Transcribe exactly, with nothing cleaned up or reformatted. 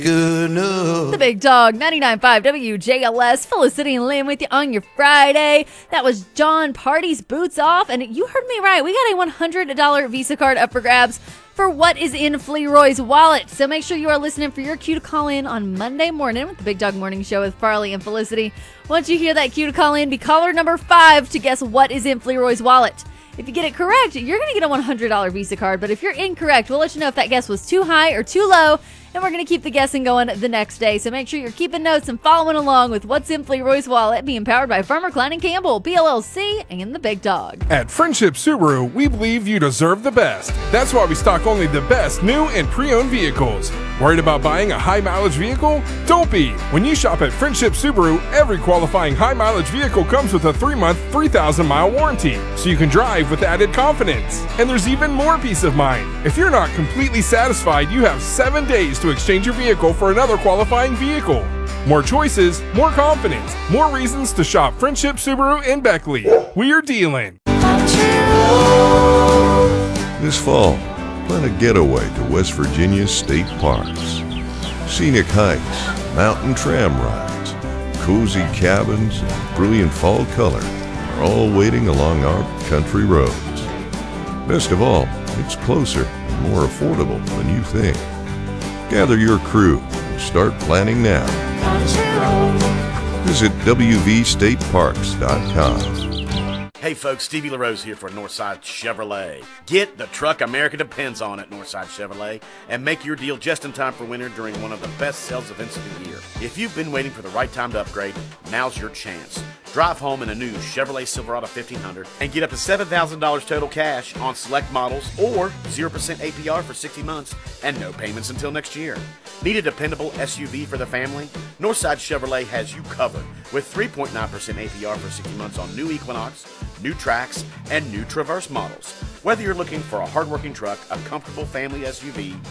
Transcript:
Good enough. The Big Dog, ninety-nine point five W J L S, Felicity and Lynn with you on your Friday. That was John Party's Boots Off, and you heard me right. We got a one hundred dollars Visa card up for grabs for what is in Flearoy's wallet. So make sure you are listening for your cue to call in on Monday morning with the Big Dog Morning Show with Farley and Felicity. Once you hear that cue to call in, be caller number five to guess what is in Flearoy's wallet. If you get it correct, you're going to get a one hundred dollars Visa card. But if you're incorrect, we'll let you know if that guess was too high or too low. And we're going to keep the guessing going the next day. So make sure you're keeping notes and following along with what's in Flearoy's wallet, being powered by Farmer Klein and Campbell, P L L C, and the Big Dog. At Friendship Subaru, we believe you deserve the best. That's why we stock only the best new and pre-owned vehicles. Worried about buying a high-mileage vehicle? Don't be. When you shop at Friendship Subaru, every qualifying high-mileage vehicle comes with a three-month, three thousand mile warranty, so you can drive with added confidence. And there's even more peace of mind. If you're not completely satisfied, you have seven days to exchange your vehicle for another qualifying vehicle. More choices, more confidence, more reasons to shop Friendship Subaru in Beckley. We are dealing. This fall, plan a getaway to West Virginia's state parks. Scenic hikes, mountain tram rides, cozy cabins, and brilliant fall color are all waiting along our country roads. Best of all, it's closer and more affordable than you think. Gather your crew and start planning now. Visit W V state parks dot com. Hey folks, Stevie LaRose here for Northside Chevrolet. Get the truck America depends on at Northside Chevrolet and make your deal just in time for winter during one of the best sales events of the year. If you've been waiting for the right time to upgrade, now's your chance. Drive home in a new Chevrolet Silverado fifteen hundred and get up to seven thousand dollars total cash on select models or zero percent A P R for sixty months and no payments until next year. Need a dependable S U V for the family? Northside Chevrolet has you covered with three point nine percent A P R for sixty months on new Equinox, new Trax, and new Traverse models. Whether you're looking for a hardworking truck, a comfortable family S U V,